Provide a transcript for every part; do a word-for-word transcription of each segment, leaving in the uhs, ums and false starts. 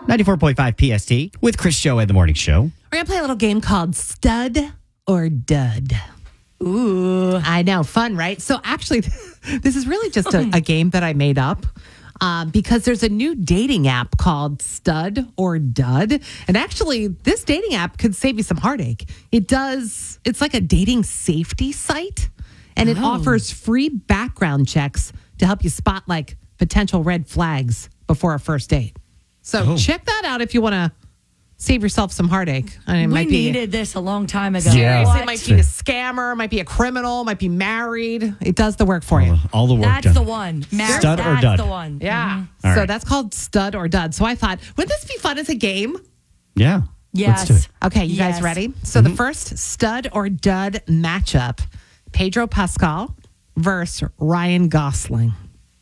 ninety-four point five P S T with Chris Show and the Morning Show. We're going to play a little game called Stud or Dud. Ooh. I know. Fun, right? So actually, this is really just a, a game that I made up uh, because there's a new dating app called Stud or Dud. And actually, this dating app could save you some heartache. It does. It's like a dating safety site, and it Oh. offers free background checks to help you spot like potential red flags before a first date. So Oh. check that out if you want to save yourself some heartache. I mean, it We might be, needed this a long time ago. Yeah. Seriously, it might be a scammer, might be a criminal, might be married. It does the work for you. All the work That's done. the one. Mar- Stud or that's dud? the one. Yeah. All So right. that's called Stud or Dud. So I thought, wouldn't this be fun as a game? Yeah. Yes. Let's do it. Okay, you Yes. guys ready? So the first Stud or Dud matchup, Pedro Pascal versus Ryan Gosling.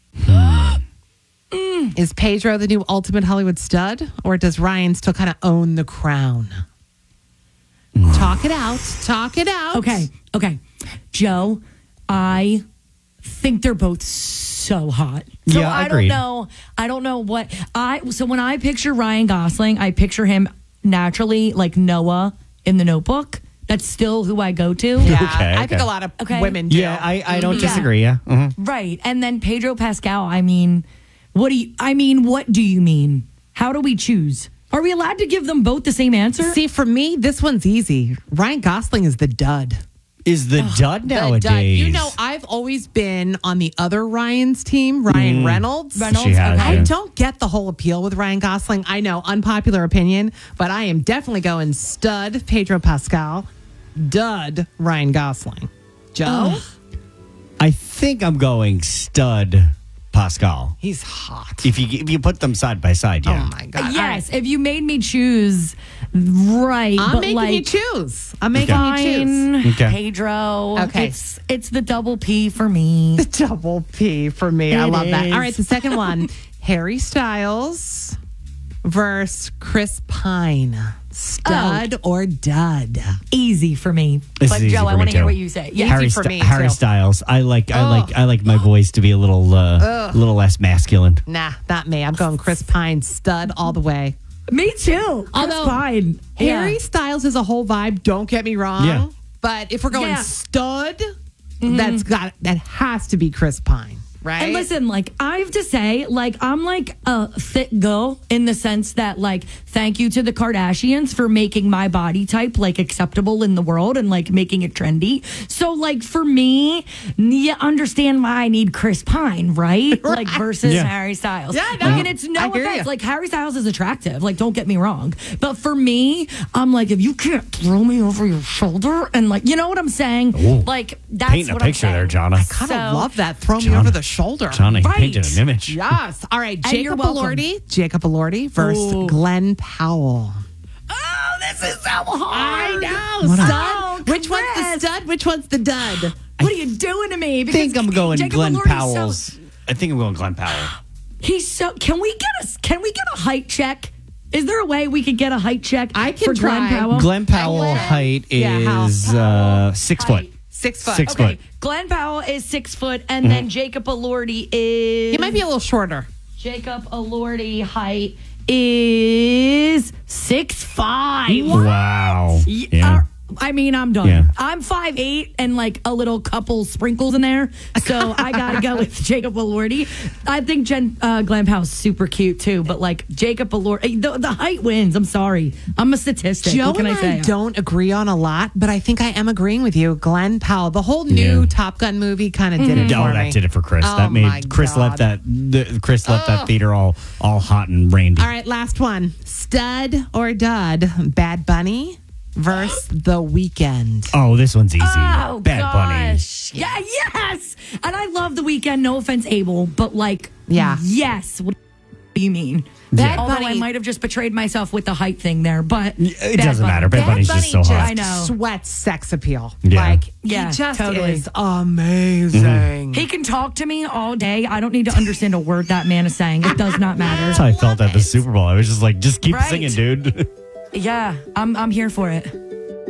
Is Pedro the new ultimate Hollywood stud, or does Ryan still kind of own the crown? Talk it out. Talk it out. Okay. Okay. Joe, I think they're both so hot. So Yeah, I agreed. don't know. I don't know what I so when I picture Ryan Gosling, I picture him naturally like Noah in The Notebook. That's still who I go to. Yeah, Okay, I think okay. a lot of Okay. women do. Yeah, I, I don't Yeah. disagree. Yeah. Mhm. Right. And then Pedro Pascal, I mean, what do you I mean, what do you mean? How do we choose? Are we allowed to give them both the same answer? See, for me, this one's easy. Ryan Gosling is the dud. Is the dud The nowadays? dud. You know, I've always been on the other Ryan's team, Ryan Reynolds. Reynolds, She has, okay. I yeah. don't get the whole appeal with Ryan Gosling. I know, unpopular opinion, but I am definitely going stud Pedro Pascal, dud Ryan Gosling. Joe? I think I'm going stud Pascal. He's hot. If you if you put them side by side, yeah. Oh my God. Yes, if you made me choose, right? I'm but making like, you choose. I'm making you fine, choose. Okay. Pedro. Okay. it's it's the double P for me. Double P for me. I It love that. is. All right, the second one, Harry Styles versus Chris Pine. Stud or dud? Easy for me. This but is easy Joe, for I me, want to hear too. what you say. Yeah, Harry, for St- me, Harry too. Styles. I like I Oh. like I like my voice to be a little uh, a little less masculine. Nah, not me. I'm going Chris Pine, stud all the way. me too. Although, fine. Harry Yeah. Styles is a whole vibe. Don't get me wrong. Yeah. But if we're going Yeah. stud, that's got that has to be Chris Pine, right? And listen, like, I have to say, like, I'm like a fit girl in the sense that, like, thank you to the Kardashians for making my body type, like, acceptable in the world and, like, making it trendy. So, like, for me, you understand why I need Chris Pine, right? Like, versus Yeah. Harry Styles. Yeah, no, Like, and it's no I hear offense. ya. Like, Harry Styles is attractive. Like, don't get me wrong. But for me, I'm like, if you can't throw me over your shoulder and, like, you know what I'm saying? Ooh. Like, that's Painting a what I'm picture there, saying. Jonna. kind of So- love that. Throw me John- over the shoulder. Johnny Right. painted an image. Yes. All right. And you're Jacob welcome. Elordi. Jacob Elordi versus Ooh. Glenn Powell. Oh, this is so hard. know. What a- Stud. Oh, Which one's the Chris. stud? Which one's the dud? What are you doing to me? I think I'm going Jacob Glenn Elordi's Powell's. So, I think I'm going Glenn Powell. he's so. Can we get a? Can we get a height check? Is there a way we could get a height check? I can for Glenn try. Powell. Glenn Powell Glenn- height Yeah, how- is uh, six Height. foot. Six foot. Six Okay, foot. Glenn Powell is six foot, and then Jacob Elordi is. He might be a little shorter. Jacob Elordi height is six five. Wow. Yeah. Yeah. I mean, I'm done. Yeah. I'm five eight and like a little couple sprinkles in there. So I got to go with Jacob Elordi. I think Jen, uh, Glenn Powell's super cute too, but like Jacob Elordi, the, the height wins. I'm sorry. I'm a statistic. Joe what can and I I, say? don't agree on a lot, but I think I am agreeing with you. Glenn Powell, the whole new Yeah. Top Gun movie kind of did it Oh, for that me. did it for Chris. Oh, that my made Chris God. left that the, Chris left that theater all all hot and randy. All right, last one. Stud or dud? Bad Bunny versus The Weeknd. Oh, this one's easy. Oh, Bad Bunny. gosh. Yeah, yes. And I love The Weeknd. No offense, Abel, but like, Yeah. yes. What do you mean? Bad Although I Bunny- might have just betrayed myself with the height thing there, but It Bad doesn't Bunny. matter. Bad, Bad Bunny's Bunny just so just hot. I know. sweats sex appeal. Yeah. Like, Yeah, he just totally. is amazing. He can talk to me all day. I don't need to understand a word that man is saying. It does not matter. That's how I felt at the Super Bowl. I was just like, just keep Right. singing, dude. Yeah, I'm I'm here for it.